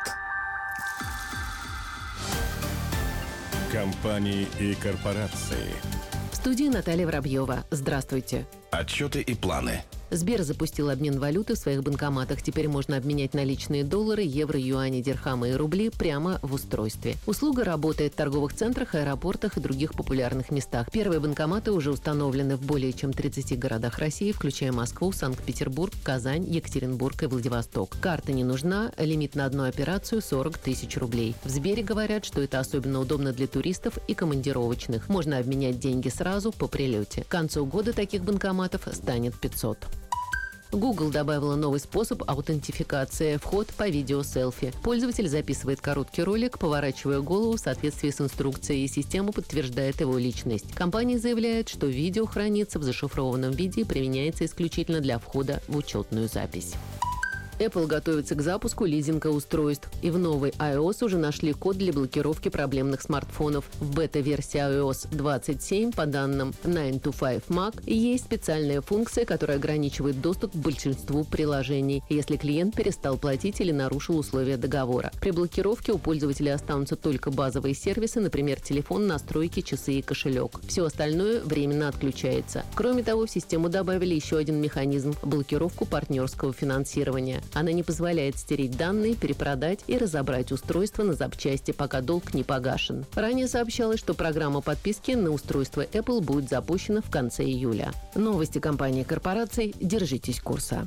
Компании и корпорации. В студии Наталья Воробьева. Здравствуйте. Отчеты и планы. Сбер запустил обмен валюты в своих банкоматах. Теперь можно обменять наличные доллары, евро, юани, дирхамы и рубли прямо в устройстве. Услуга работает в торговых центрах, аэропортах и других популярных местах. Первые банкоматы уже установлены в более чем 30 городах России, включая Москву, Санкт-Петербург, Казань, Екатеринбург и Владивосток. Карта не нужна, лимит на одну операцию 40 тысяч рублей. В Сбере говорят, что это особенно удобно для туристов и командировочных. Можно обменять деньги сразу по прилете. К концу года таких банкоматов станет 500. Google добавила новый способ аутентификации – вход по видео-селфи. Пользователь записывает короткий ролик, поворачивая голову в соответствии с инструкцией, и система подтверждает его личность. Компания заявляет, что видео хранится в зашифрованном виде и применяется исключительно для входа в учетную запись. Apple готовится к запуску лизинга-устройств. И в новой iOS уже нашли код для блокировки проблемных смартфонов. В бета-версии iOS 27, по данным 9to5Mac, есть специальная функция, которая ограничивает доступ к большинству приложений, если клиент перестал платить или нарушил условия договора. При блокировке у пользователя останутся только базовые сервисы, например, телефон, настройки, часы и кошелек. Все остальное временно отключается. Кроме того, в систему добавили еще один механизм – блокировку партнерского финансирования. Она не позволяет стереть данные, перепродать и разобрать устройство на запчасти, пока долг не погашен. Ранее сообщалось, что программа подписки на устройство Apple будет запущена в конце июля. Новости компании и корпораций. Держитесь курса.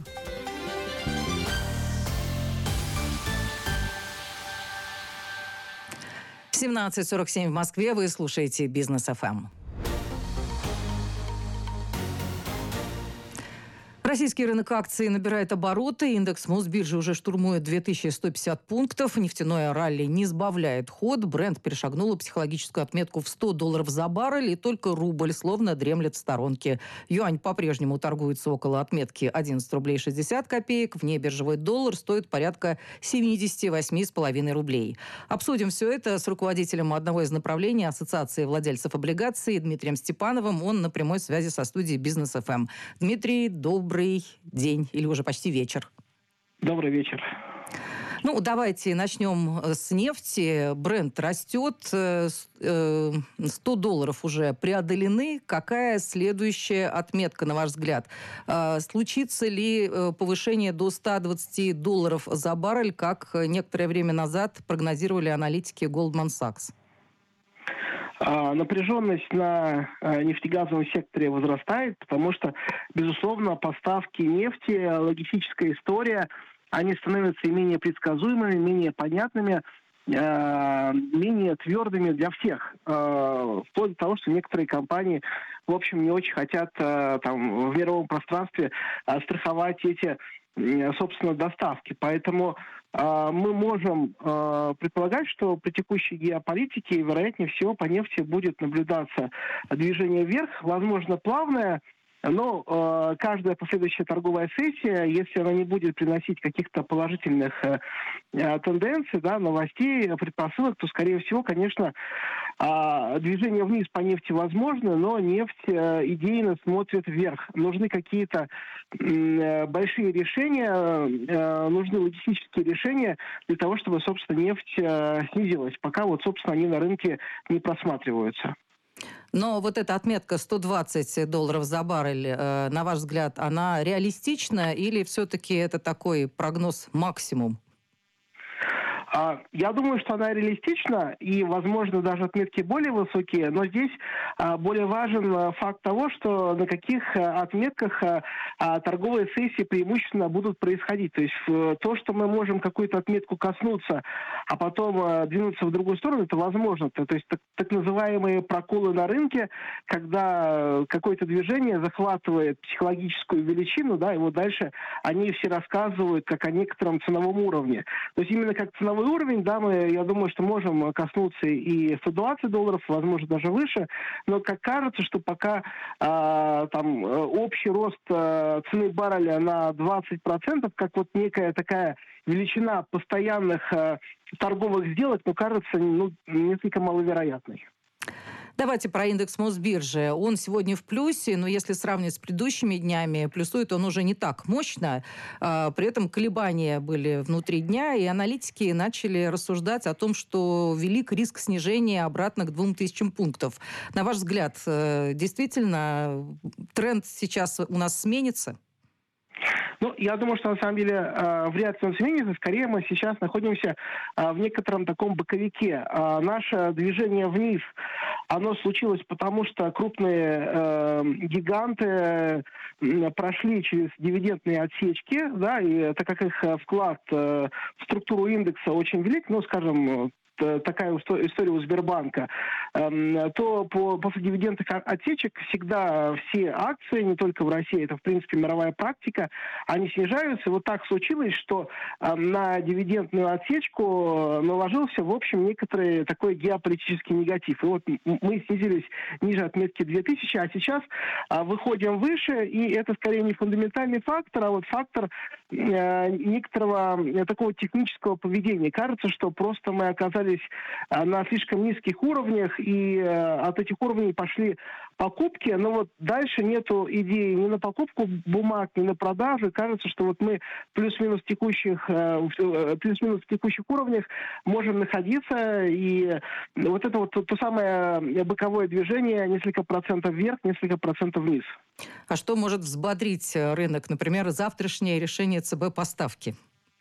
В 17:47 в Москве вы слушаете «Бизнес ФМ». Российский рынок акций набирает обороты. Индекс Мосбиржи уже штурмует 2150 пунктов. Нефтяное ралли не сбавляет ход. Брент перешагнула психологическую отметку в $100 за баррель. И только рубль словно дремлет в сторонке. Юань по-прежнему торгуется около отметки 11 рублей 60 копеек. Внебиржевой доллар стоит порядка 78,5 рублей. Обсудим все это с руководителем одного из направлений Ассоциации владельцев облигаций Дмитрием Степановым. Он на прямой связи со студией «Бизнес ФМ». Дмитрий, добрый день или уже почти вечер. Добрый вечер. Ну, давайте начнем с нефти. Брент растет, $100 уже преодолены. Какая следующая отметка, на ваш взгляд? Случится ли повышение до $120 за баррель, как некоторое время назад прогнозировали аналитики Goldman Sachs? Напряженность на нефтегазовом секторе возрастает, потому что, безусловно, поставки нефти, логистическая история, они становятся и менее предсказуемыми, менее понятными, менее твердыми для всех. Вплоть до того, что некоторые компании, в общем, не очень хотят там, в мировом пространстве страховать эти, собственно, доставки. Поэтому мы можем предполагать, что при текущей геополитике, вероятнее всего, по нефти будет наблюдаться движение вверх, возможно, плавное, Но каждая последующая торговая сессия, если она не будет приносить каких-то положительных тенденций, да, новостей, предпосылок, то, скорее всего, конечно, движение вниз по нефти возможно, но нефть идейно смотрит вверх. Нужны какие-то большие решения, нужны логистические решения для того, чтобы, собственно, нефть снизилась. Пока вот, собственно, они на рынке не просматриваются. Но вот эта отметка $120 за баррель, на ваш взгляд, она реалистична или все-таки это такой прогноз максимум? Я думаю, что она реалистична и, возможно, даже отметки более высокие, но здесь более важен факт того, что на каких отметках торговые сессии преимущественно будут происходить. То есть то, что мы можем какую-то отметку коснуться, а потом двинуться в другую сторону, это возможно. То есть так называемые проколы на рынке, когда какое-то движение захватывает психологическую величину, да, и вот дальше они все рассказывают как о некотором ценовом уровне. То есть именно как ценовой уровень, да, я думаю, что можем коснуться и $120, возможно, даже выше, но как кажется, что пока там общий рост цены барреля на 20%, как вот некая такая величина постоянных торговых сделок, кажется, несколько маловероятной. Давайте про индекс Мосбиржи. Он сегодня в плюсе, но если сравнивать с предыдущими днями, плюсует он уже не так мощно. При этом колебания были внутри дня, и аналитики начали рассуждать о том, что велик риск снижения обратно к 2000 пунктов. На ваш взгляд, действительно, тренд сейчас у нас сменится? Я думаю, что на самом деле вряд ли он сменится. Скорее мы сейчас находимся в некотором таком боковике. Наше движение вниз, оно случилось потому, что крупные гиганты прошли через дивидендные отсечки, да, и так как их вклад в структуру индекса очень велик, скажем, такая история у Сбербанка, то после дивидендных отсечек всегда все акции, не только в России, это, в принципе, мировая практика, они снижаются. Вот так случилось, что на дивидендную отсечку наложился, в общем, некоторый такой геополитический негатив. И вот мы снизились ниже отметки 2000, а сейчас выходим выше, и это скорее не фундаментальный фактор, а вот фактор некоторого такого технического поведения. Кажется, что просто мы оказались на слишком низких уровнях, и от этих уровней пошли покупки, но вот дальше нету идеи ни на покупку бумаг, ни на продажу. Кажется, что вот мы плюс-минус в текущих уровнях можем находиться, и вот это вот то самое боковое движение, несколько процентов вверх, несколько процентов вниз. А что может взбодрить рынок? Например, завтрашнее решение ЦБ по ставке?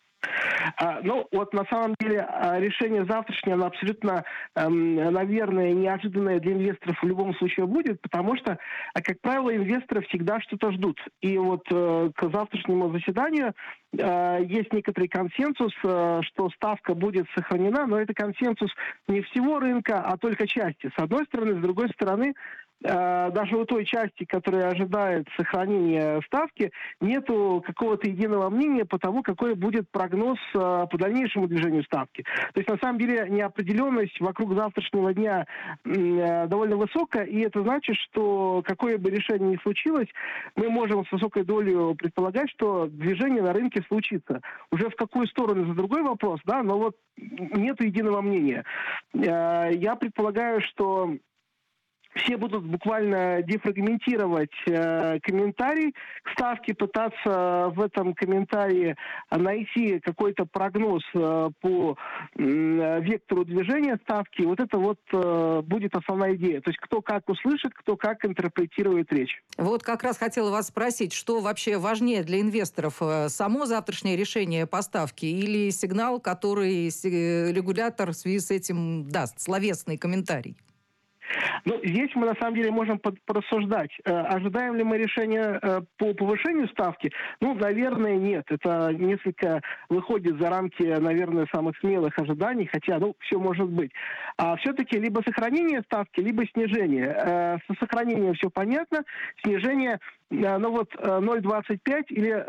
На самом деле решение завтрашнее, оно абсолютно, наверное, неожиданное для инвесторов в любом случае будет, потому что, как правило, инвесторы всегда что-то ждут. И вот к завтрашнему заседанию есть некоторый консенсус, что ставка будет сохранена, но это консенсус не всего рынка, а только части. С одной стороны, с другой стороны, даже у той части, которая ожидает сохранения ставки, нету какого-то единого мнения по тому, какой будет прогноз по дальнейшему движению ставки. То есть, на самом деле, неопределенность вокруг завтрашнего дня довольно высокая, и это значит, что какое бы решение ни случилось, мы можем с высокой долей предполагать, что движение на рынке случится. Уже в какую сторону, за другой вопрос, да, но вот нету единого мнения. Я предполагаю, что все будут буквально дефрагментировать комментарий к ставке, пытаться в этом комментарии найти какой-то прогноз по вектору движения ставки. Вот это вот будет основная идея. То есть кто как услышит, кто как интерпретирует речь. Вот как раз хотела вас спросить, что вообще важнее для инвесторов? Само завтрашнее решение по ставке или сигнал, который регулятор в связи с этим даст, словесный комментарий? Здесь мы на самом деле можем порассуждать. Ожидаем ли мы решения по повышению ставки? Наверное, нет. Это несколько выходит за рамки, наверное, самых смелых ожиданий, хотя, все может быть. А все-таки либо сохранение ставки, либо снижение. Со сохранением все понятно, снижение 0,25 или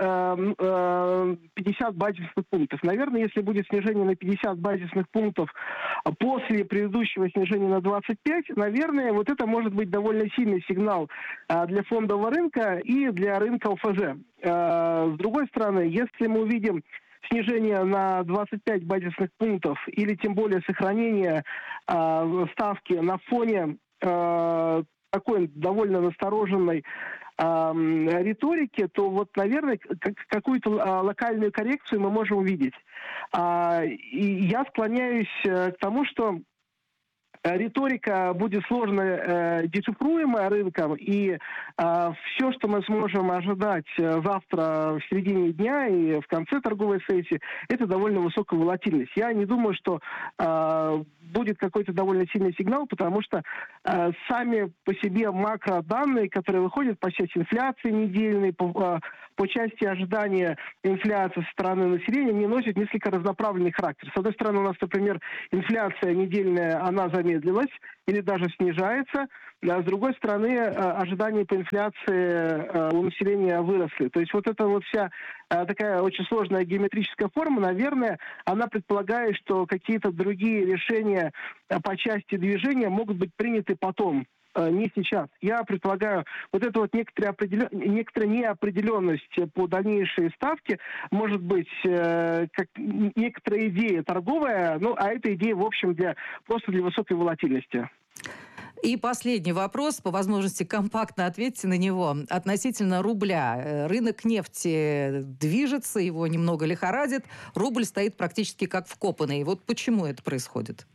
50 базисных пунктов. Наверное, если будет снижение на 50 базисных пунктов после предыдущего снижения на 25, наверное, вот это может быть довольно сильный сигнал для фондового рынка и для рынка ОФЗ. С другой стороны, если мы увидим снижение на 25 базисных пунктов или тем более сохранение ставки на фоне такой довольно настороженной риторики, то вот, наверное, какую-то локальную коррекцию мы можем увидеть. И я склоняюсь к тому, что риторика будет сложно дешифруемая рынком, и все, что мы сможем ожидать завтра в середине дня и в конце торговой сессии, это довольно высокая волатильность. Я не думаю, что будет какой-то довольно сильный сигнал, потому что сами по себе макроданные, которые выходят по части инфляции недельной, по части ожидания инфляции со стороны населения, не носят несколько разноправленный характер. С одной стороны, у нас, например, инфляция недельная, она замедлилась или даже снижается, а с другой стороны, ожидания по инфляции у населения выросли. То есть вот эта вот вся такая очень сложная геометрическая форма, наверное, она предполагает, что какие-то другие решения по части движения могут быть приняты потом, не сейчас. Я предполагаю, вот эта вот некоторая неопределенность по дальнейшей ставке может быть как некоторая идея торговая, а эта идея, в общем, просто для высокой волатильности. И последний вопрос, по возможности компактно ответьте на него. Относительно рубля. Рынок нефти движется, его немного лихорадит. Рубль стоит практически как вкопанный. Вот почему это происходит?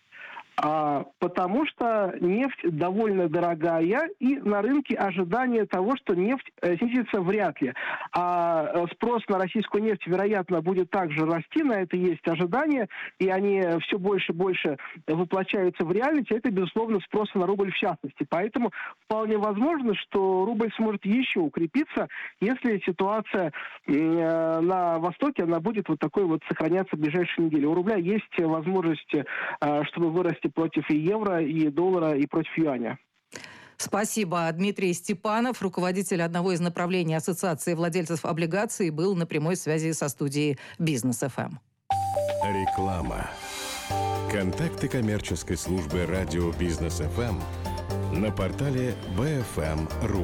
Потому что нефть довольно дорогая, и на рынке ожидание того, что нефть снизится, вряд ли. А спрос на российскую нефть, вероятно, будет также расти, на это есть ожидания, и они все больше и больше воплощаются в реальность. Это, безусловно, спрос на рубль в частности. Поэтому вполне возможно, что рубль сможет еще укрепиться, если ситуация на Востоке, она будет вот такой вот сохраняться в ближайшие недели. У рубля есть возможность, чтобы вырасти против и евро, и доллара, и против юаня. Спасибо. Дмитрий Степанов, руководитель одного из направлений Ассоциации владельцев облигаций, был на прямой связи со студией Бизнес ФМ. Реклама. Контакты коммерческой службы радио Бизнес ФМ на портале bfm.ru.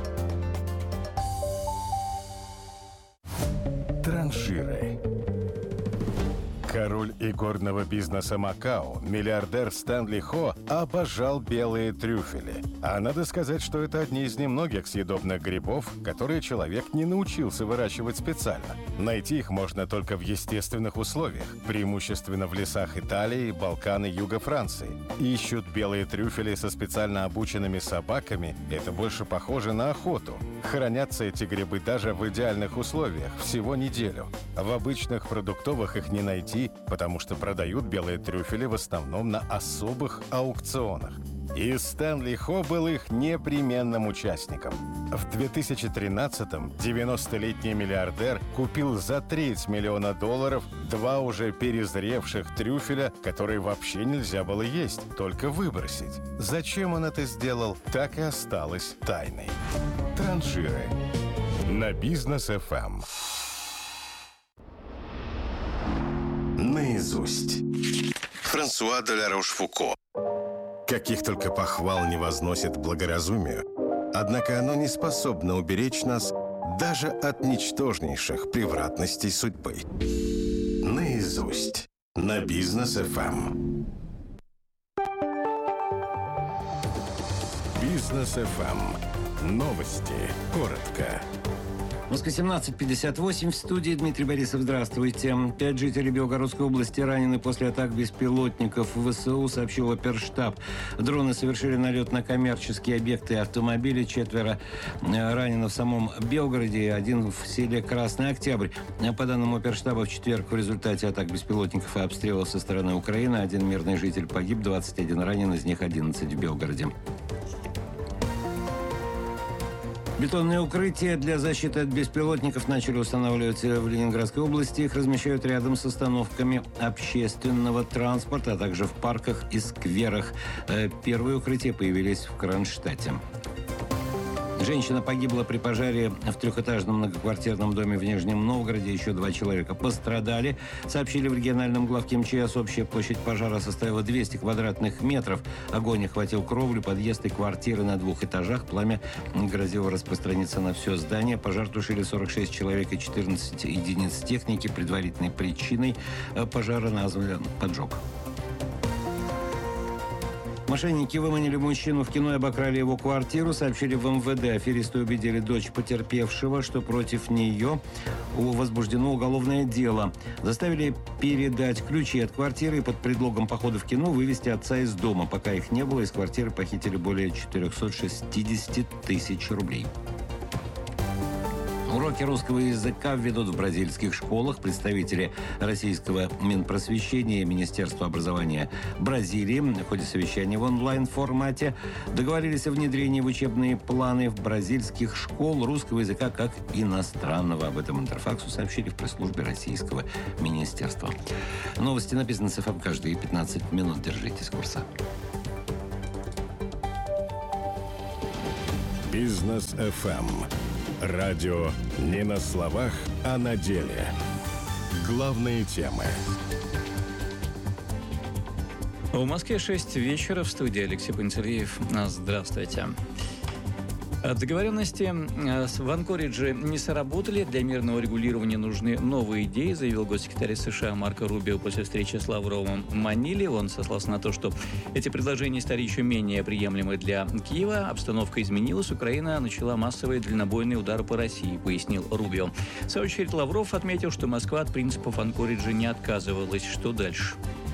Транширы. Король игорного бизнеса Макао, миллиардер Стэнли Хо, обожал белые трюфели. А надо сказать, что это одни из немногих съедобных грибов, которые человек не научился выращивать специально. Найти их можно только в естественных условиях, преимущественно в лесах Италии, Балкан и юга Франции. Ищут белые трюфели со специально обученными собаками, это больше похоже на охоту. Хранятся эти грибы даже в идеальных условиях, всего неделю. В обычных продуктовых их не найти, потому что продают белые трюфели в основном на особых аукционах. И Стэнли Хо был их непременным участником. В 2013-м 90-летний миллиардер купил за $3 миллиона два уже перезревших трюфеля, которые вообще нельзя было есть, только выбросить. Зачем он это сделал, так и осталось тайной. Транширы на Бизнес ФМ. Наизусть. Франсуа де ла Рошфуко. Каких только похвал не возносит благоразумию, однако оно не способно уберечь нас даже от ничтожнейших превратностей судьбы. Наизусть. На Бизнес ФМ. Бизнес ФМ. Новости. Коротко. Москва 17:58. В студии Дмитрий Борисов. Здравствуйте. 5 жителей Белгородской области ранены после атак беспилотников. ВСУ сообщил оперштаб. Дроны совершили налет на коммерческие объекты и автомобили. 4 ранено в самом Белгороде, 1 в селе Красный Октябрь. По данным оперштаба, в четверг в результате атак беспилотников и обстрелов со стороны Украины 1 мирный житель погиб, 21 ранен, из них 11 в Белгороде. Бетонные укрытия для защиты от беспилотников начали устанавливать в Ленинградской области. Их размещают рядом с остановками общественного транспорта, а также в парках и скверах. Первые укрытия появились в Кронштадте. Женщина погибла при пожаре в трехэтажном многоквартирном доме в Нижнем Новгороде. Еще 2 человека пострадали. Сообщили в региональном главке МЧС. Общая площадь пожара составила 200 квадратных метров. Огонь охватил кровлю, подъезд и квартиры на 2 этажах. Пламя грозило распространиться на все здание. Пожар тушили 46 человек и 14 единиц техники. Предварительной причиной пожара назвали поджог. Мошенники выманили мужчину в кино и обокрали его квартиру. Сообщили в МВД. Аферисты убедили дочь потерпевшего, что против нее возбуждено уголовное дело. Заставили передать ключи от квартиры и под предлогом похода в кино вывести отца из дома. Пока их не было, из квартиры похитили более 460 тысяч рублей. Уроки русского языка введут в бразильских школах. Представители российского Минпросвещения и Министерства образования Бразилии в ходе совещания в онлайн-формате договорились о внедрении в учебные планы в бразильских школ русского языка как иностранного. Об этом Интерфаксу сообщили в пресс-службе российского министерства. Новости на Бизнес ФМ каждые 15 минут. Держитесь курса. Бизнес ФМ. Радио не на словах, а на деле. Главные темы. В Москве 6 вечера. В студии Алексей Пантелеев. Здравствуйте. Договоренности в Анкоридже не сработали. Для мирного регулирования нужны новые идеи, заявил госсекретарь США Марко Рубио после встречи с Лавровым в Маниле. Он сослался на то, что эти предложения стали еще менее приемлемы для Киева. Обстановка изменилась. Украина начала массовые дальнобойные удары по России, пояснил Рубио. В свою очередь Лавров отметил, что Москва от принципов Анкориджа не отказывалась. Что дальше?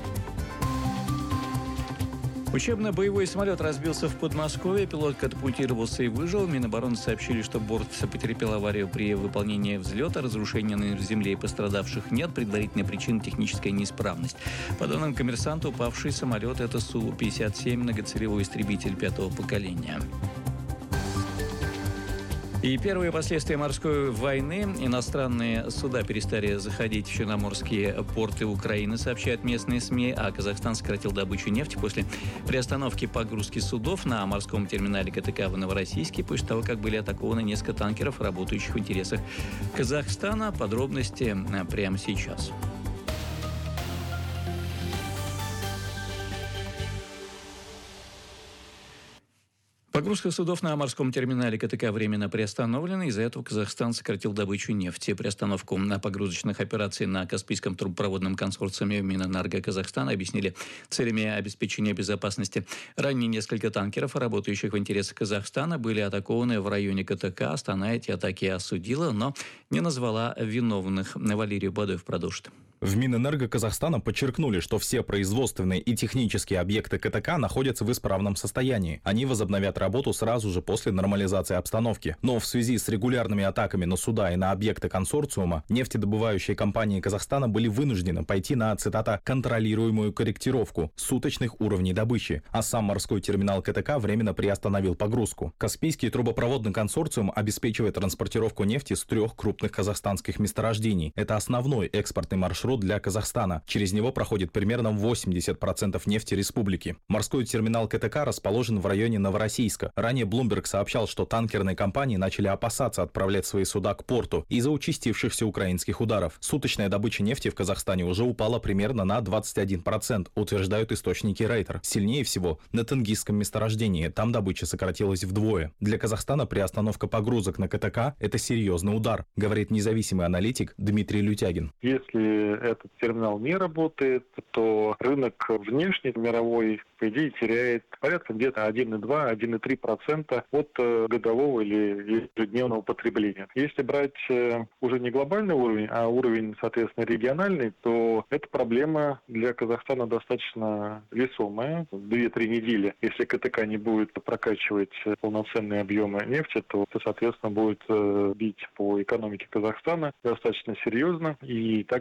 Учебно-боевой самолет разбился в Подмосковье. Пилот катапультировался и выжил. Минобороны сообщили, что борт потерпел аварию при выполнении взлета. Разрушения на земле и пострадавших нет. Предварительная причина – техническая неисправность. По данным «Коммерсанта», упавший самолет – это Су-57, многоцелевой истребитель 5-го поколения. И первые последствия морской войны. Иностранные суда перестали заходить в черноморские порты Украины, сообщают местные СМИ, а Казахстан сократил добычу нефти после приостановки погрузки судов на морском терминале КТК в Новороссийске, после того, как были атакованы несколько танкеров, работающих в интересах Казахстана. Подробности прямо сейчас. Погрузка судов на морском терминале КТК временно приостановлена. Из-за этого Казахстан сократил добычу нефти. Приостановку погрузочных операций на Каспийском трубопроводном консорциуме Минэнерго Казахстана объяснили целями обеспечения безопасности. Ранее несколько танкеров, работающих в интересах Казахстана, были атакованы в районе КТК. Астана эти атаки осудила, но не назвала виновных. Валерий Бадоев продолжит. В Минэнерго Казахстана подчеркнули, что все производственные и технические объекты КТК находятся в исправном состоянии. Они возобновят работу сразу же после нормализации обстановки. Но в связи с регулярными атаками на суда и на объекты консорциума, нефтедобывающие компании Казахстана были вынуждены пойти на, цитата, «контролируемую корректировку суточных уровней добычи», а сам морской терминал КТК временно приостановил погрузку. Каспийский трубопроводный консорциум обеспечивает транспортировку нефти с 3 крупных казахстанских месторождений. Это основной экспортный маршрут для Казахстана. Через него проходит примерно 80% нефти республики. Морской терминал КТК расположен в районе Новороссийска. Ранее Bloomberg сообщал, что танкерные компании начали опасаться отправлять свои суда к порту из-за участившихся украинских ударов. Суточная добыча нефти в Казахстане уже упала примерно на 21%, утверждают источники Рейтер. Сильнее всего на Тенгизском месторождении. Там добыча сократилась вдвое. Для Казахстана приостановка погрузок на КТК – это серьезный удар, говорит независимый аналитик Дмитрий Лютягин. Если этот терминал не работает, то рынок внешний, мировой, по идее, теряет порядка где-то 1,2-1,3% от годового или ежедневного потребления. Если брать уже не глобальный уровень, а уровень, соответственно, региональный, то эта проблема для Казахстана достаточно весомая. 2-3 недели, если КТК не будет прокачивать полноценные объемы нефти, то это, соответственно, будет бить по экономике Казахстана достаточно серьезно и также отражаться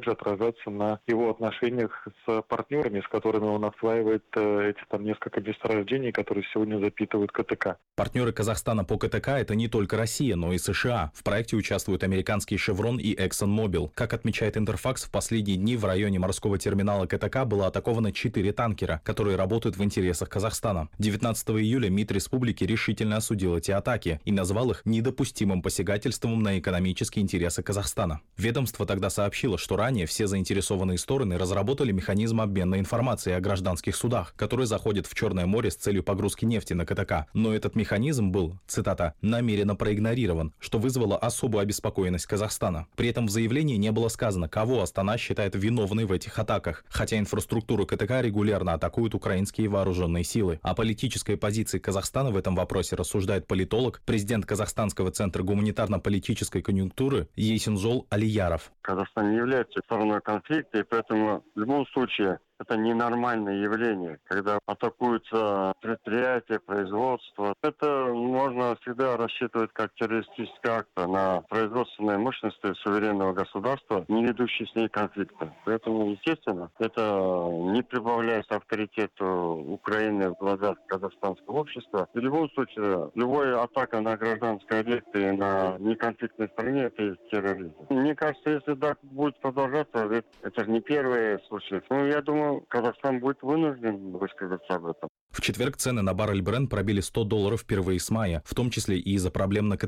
сказаться на его отношениях с партнерами, с которыми он осваивает эти там несколько месторождений, которые сегодня запитывают КТК. Партнеры Казахстана по КТК – это не только Россия, но и США. В проекте участвуют американские Chevron и ExxonMobil. Как отмечает Интерфакс, в последние дни в районе морского терминала КТК было атаковано 4 танкера, которые работают в интересах Казахстана. 19 июля МИД республики решительно осудил эти атаки и назвал их недопустимым посягательством на экономические интересы Казахстана. Ведомство тогда сообщило, что ранее все заинтересованные стороны разработали механизм обмена информацией о гражданских судах, которые заходят в Черное море с целью погрузки нефти на КТК. Но этот механизм был, цитата, намеренно проигнорирован, что вызвало особую обеспокоенность Казахстана. При этом в заявлении не было сказано, кого Астана считает виновной в этих атаках, хотя инфраструктуру КТК регулярно атакуют украинские вооруженные силы. О политической позиции Казахстана в этом вопросе рассуждает политолог, президент Казахстанского центра гуманитарно-политической конъюнктуры Есенжол Алияров. Казахстан не является стороной конфликта, и поэтому в любом случае это ненормальное явление, когда атакуются предприятия, производство. Это можно всегда рассчитывать как террористический акт на производственные мощности суверенного государства, не ведущие с ней конфликта. Поэтому, естественно, это не прибавляет авторитету Украины в глазах казахстанского общества. В любом случае, любая атака на гражданские объекты на неконфликтной стране – это терроризм. Мне кажется, если так будет продолжаться, это же не первый случай. Ну, я думаю, Казахстан будет вынужден высказаться об этом. В четверг цены на баррель Brent пробили $100 впервые с мая, в том числе и из-за проблем на КТК.